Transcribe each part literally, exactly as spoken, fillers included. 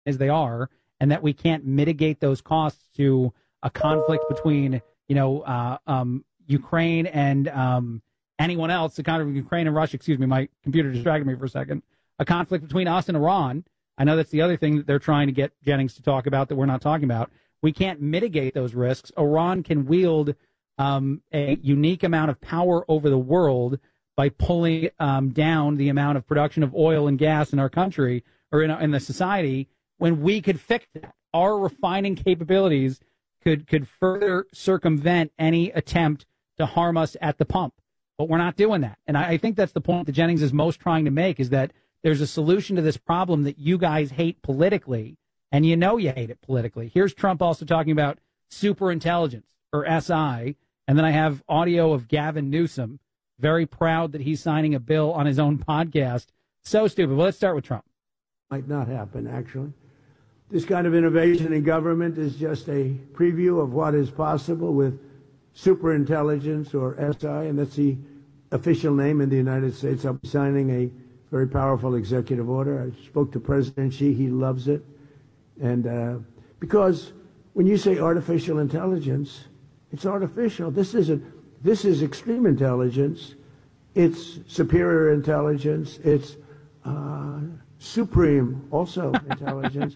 as they are, and that we can't mitigate those costs to a conflict between, you know, uh, um, Ukraine and um, anyone else, the conflict between Ukraine and Russia, excuse me, my computer distracted me for a second, a conflict between us and Iran. I know that's the other thing that they're trying to get Jennings to talk about that we're not talking about. We can't mitigate those risks. Iran can wield um, a unique amount of power over the world by pulling um, down the amount of production of oil and gas in our country or in, in the society, when we could fix that. Our refining capabilities could could further circumvent any attempt to harm us at the pump. But we're not doing that. And I, I think that's the point that Jennings is most trying to make, is that there's a solution to this problem that you guys hate politically, and you know you hate it politically. Here's Trump also talking about superintelligence, or S I, and then I have audio of Gavin Newsom, very proud that he's signing a bill on his own podcast. So stupid. Well, let's start with Trump. Might not happen, actually. This kind of innovation in government is just a preview of what is possible with superintelligence, or S I, and that's the official name in the United States. I'll be signing a very powerful executive order. I spoke to President Xi. He loves it. And uh, because when you say artificial intelligence, it's artificial. This isn't. This is extreme intelligence. It's superior intelligence. It's uh, supreme, also, intelligence.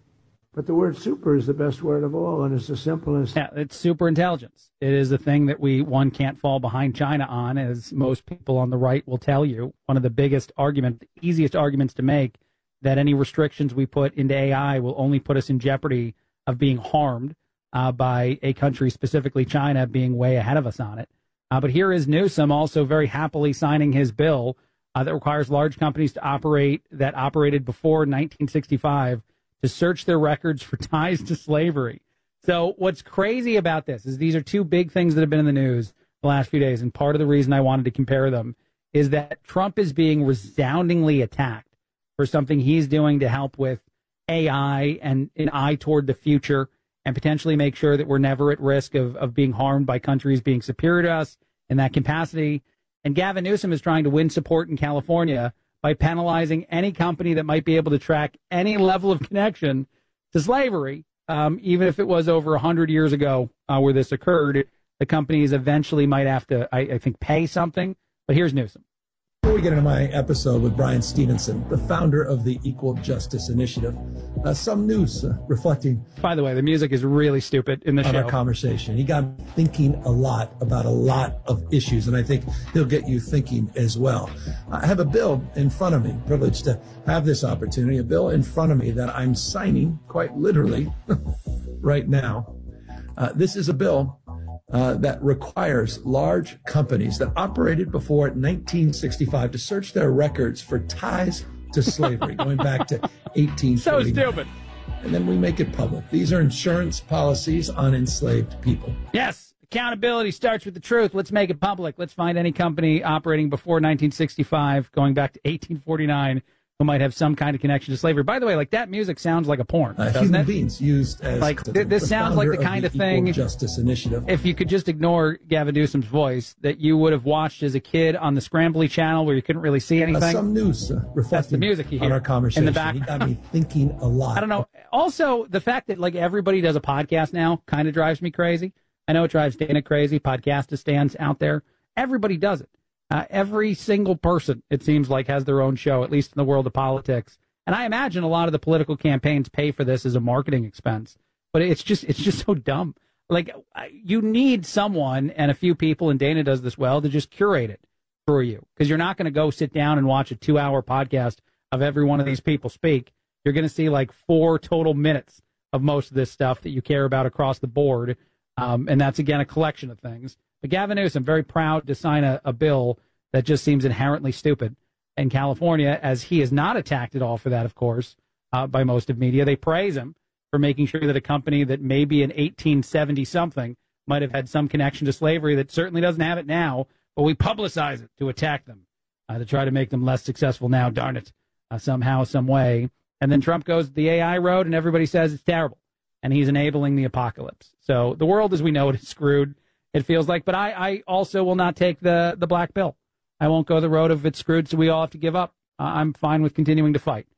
But the word super is the best word of all, and it's the simplest. Yeah, it's super intelligence. It is the thing that we, one, can't fall behind China on, as most people on the right will tell you. One of the biggest arguments, the easiest arguments to make, that any restrictions we put into A I will only put us in jeopardy of being harmed uh, by a country, specifically China, being way ahead of us on it. Uh, but here is Newsom also very happily signing his bill uh, that requires large companies to operate that operated before nineteen sixty-five to search their records for ties to slavery. So what's crazy about this is these are two big things that have been in the news the last few days, and part of the reason I wanted to compare them is that Trump is being resoundingly attacked for something he's doing to help with A I and an eye toward the future, and potentially make sure that we're never at risk of, of being harmed by countries being superior to us in that capacity. And Gavin Newsom is trying to win support in California by penalizing any company that might be able to track any level of connection to slavery, um, even if it was over one hundred years ago uh, where this occurred. The companies eventually might have to, I, I think, pay something. But here's Newsom. Before we get into my episode with Brian Stevenson, the founder of the Equal Justice Initiative, uh, some news uh, reflecting. By the way, the music is really stupid in the on show. Our conversation. He got thinking a lot about a lot of issues, and I think he'll get you thinking as well. I have a bill in front of me, privileged to have this opportunity, a bill in front of me that I'm signing quite literally right now. Uh, this is a bill Uh, that requires large companies that operated before nineteen sixty-five to search their records for ties to slavery, going back to eighteen forty-nine. So stupid. And then we make it public. These are insurance policies on enslaved people. Yes, accountability starts with the truth. Let's make it public. Let's find any company operating before nineteen sixty-five, going back to eighteen forty-nine, who might have some kind of connection to slavery. By the way, like, that music sounds like a porn, uh, doesn't human it? beings used as like th- this sounds like the kind of, the thing. Equal Justice Initiative. If you could just ignore Gavin Newsom's voice, that you would have watched as a kid on the Scrambly channel where you couldn't really see anything. Uh, some news uh, reflecting That's the music you hear on our conversation. in the background. He got me thinking a lot. I don't know. Also, the fact that like everybody does a podcast now kind of drives me crazy. I know it drives Dana crazy. Podcastistans out there, everybody does it. Uh, every single person, it seems like, has their own show, at least in the world of politics. And I imagine a lot of the political campaigns pay for this as a marketing expense, but it's just it's just so dumb. Like, you need someone and a few people, and Dana does this well, to just curate it for you, because you're not going to go sit down and watch a two-hour podcast of every one of these people speak. You're going to see like four total minutes of most of this stuff that you care about across the board, um, and that's, again, a collection of things. But Gavin Newsom, very proud to sign a, a bill that just seems inherently stupid in California, as he is not attacked at all for that, of course, uh, by most of media. They praise him for making sure that a company that maybe in eighteen seventy something might have had some connection to slavery that certainly doesn't have it now, but we publicize it to attack them, uh, to try to make them less successful now, darn it, uh, somehow, some way. And then Trump goes the A I road, and everybody says it's terrible, and he's enabling the apocalypse. So the world as we know it is screwed, it feels like. But I, I also will not take the, the black pill. I won't go the road of it's screwed, so we all have to give up. Uh, I'm fine with continuing to fight.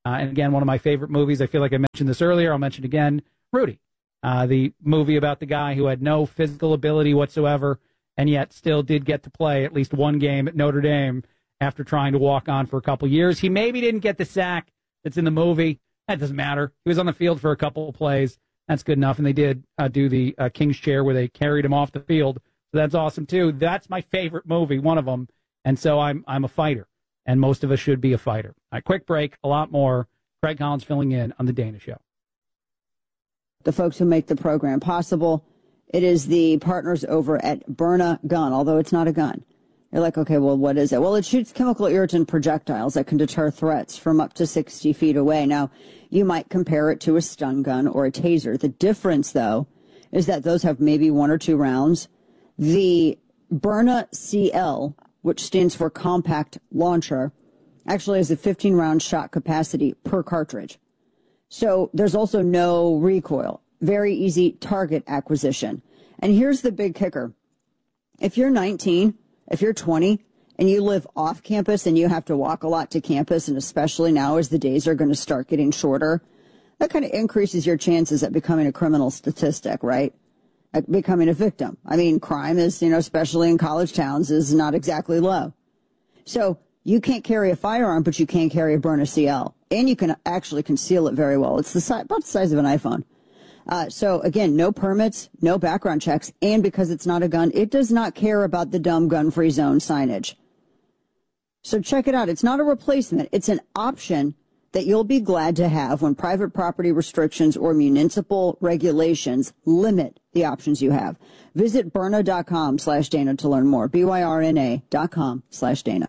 Uh, and again, one of my favorite movies, I feel like I mentioned this earlier, I'll mention it again, Rudy. Uh, the movie about the guy who had no physical ability whatsoever and yet still did get to play at least one game at Notre Dame after trying to walk on for a couple years. He maybe didn't get the sack that's in the movie. That doesn't matter. He was on the field for a couple of plays. That's good enough. And they did uh, do the uh, King's Chair where they carried him off the field. So that's awesome, too. That's my favorite movie, one of them. And so I'm I'm a fighter. And most of us should be a fighter. All right, quick break, a lot more. Craig Collins filling in on The Dana Show. The folks who make the program possible, it is the partners over at Byrna Gun, although it's not a gun. You're like, okay, well, what is it? Well, it shoots chemical irritant projectiles that can deter threats from up to sixty feet away. Now, you might compare it to a stun gun or a taser. The difference, though, is that those have maybe one or two rounds. The Byrna C L, which stands for Compact Launcher, actually has a fifteen round shot capacity per cartridge. So there's also no recoil. Very easy target acquisition. And here's the big kicker. If you're nineteen, if you're twenty, and you live off campus and you have to walk a lot to campus, and especially now as the days are going to start getting shorter, that kind of increases your chances at becoming a criminal statistic, right? At becoming a victim. I mean, crime is, you know, especially in college towns, is not exactly low. So you can't carry a firearm, but you can carry a Byrna C L. And you can actually conceal it very well. It's the si- about the size of an iPhone. Uh, so, again, no permits, no background checks, and because it's not a gun, it does not care about the dumb gun-free zone signage. So check it out. It's not a replacement. It's an option that you'll be glad to have when private property restrictions or municipal regulations limit the options you have. Visit Byrna.com slash Dana to learn more. B Y R N A dot com slash Dana.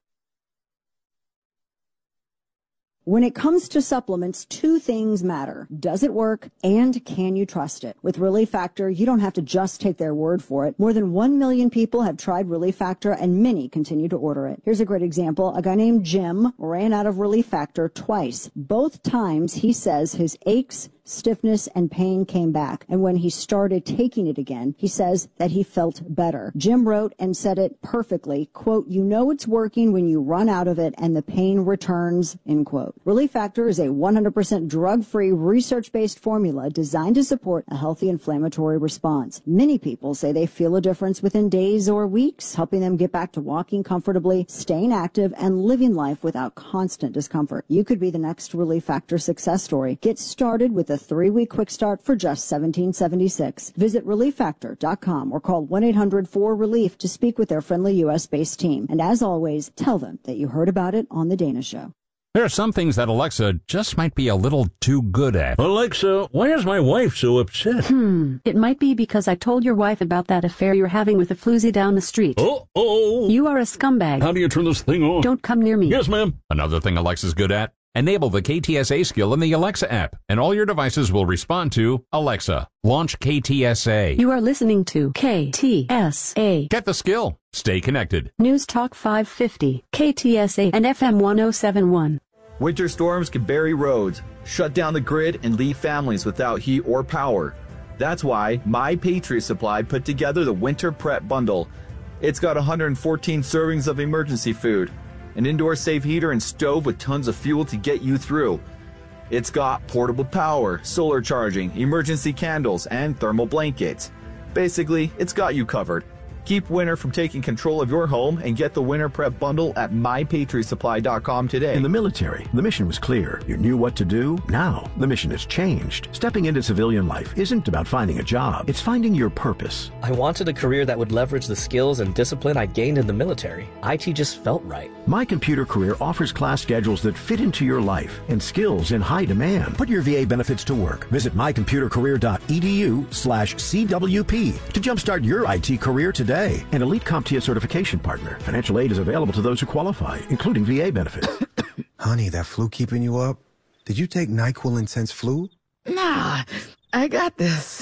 When it comes to supplements, two things matter. Does it work, and can you trust it? With Relief Factor, you don't have to just take their word for it. More than one million people have tried Relief Factor, and many continue to order it. Here's a great example. A guy named Jim ran out of Relief Factor twice. Both times, he says his aches, stiffness, and pain came back. And when he started taking it again, he says that he felt better. Jim wrote and said it perfectly, quote, "You know it's working when you run out of it and the pain returns," end quote. Relief Factor is a one hundred percent drug-free, research-based formula designed to support a healthy inflammatory response. Many people say they feel a difference within days or weeks, helping them get back to walking comfortably, staying active, and living life without constant discomfort. You could be the next Relief Factor success story. Get started with a three-week quick start for just seventeen seventy-six. Visit relief factor dot com or call one eight hundred four relief to speak with their friendly U S-based team. And as always, tell them that you heard about it on The Dana Show. There are some things that Alexa just might be a little too good at. Alexa, why is my wife so upset? Hmm, it might be because I told your wife about that affair you're having with a floozy down the street. Uh-oh. You are a scumbag. How do you turn this thing on? Don't come near me. Yes, ma'am. Another thing Alexa's good at? Enable the K T S A skill in the Alexa app, and all your devices will respond to Alexa. Launch K T S A. You are listening to K T S A. Get the skill. Stay connected. News Talk five fifty, K T S A, and F M one oh seven point one. Winter storms can bury roads, shut down the grid, and leave families without heat or power. That's why My Patriot Supply put together the Winter Prep Bundle. It's got one hundred fourteen servings of emergency food, an indoor safe heater and stove with tons of fuel to get you through. It's got portable power, solar charging, emergency candles, and thermal blankets. Basically, it's got you covered. Keep winter from taking control of your home and get the Winter Prep Bundle at my patriot supply dot com today. In the military, the mission was clear. You knew what to do. Now, the mission has changed. Stepping into civilian life isn't about finding a job. It's finding your purpose. I wanted a career that would leverage the skills and discipline I gained in the military. I T just felt right. My Computer Career offers class schedules that fit into your life and skills in high demand. Put your V A benefits to work. Visit my computer career dot e d u slash C W P to jumpstart your I T career today. An Elite CompTIA certification partner. Financial aid is available to those who qualify, including V A benefits. Honey, that flu keeping you up? Did you take NyQuil Intense Flu? Nah, I got this.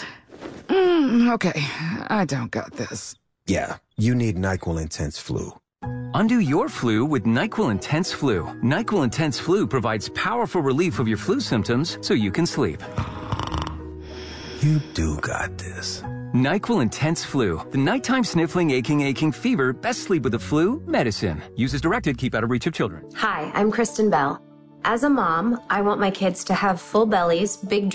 Mm, okay, I don't got this. Yeah, you need NyQuil Intense Flu. Undo your flu with NyQuil Intense Flu. NyQuil Intense Flu provides powerful relief of your flu symptoms so you can sleep. You do got this. NyQuil Intense Flu. The nighttime sniffling, aching, aching fever. Best sleep with the flu medicine. Use as directed. Keep out of reach of children. Hi, I'm Kristen Bell. As a mom, I want my kids to have full bellies, big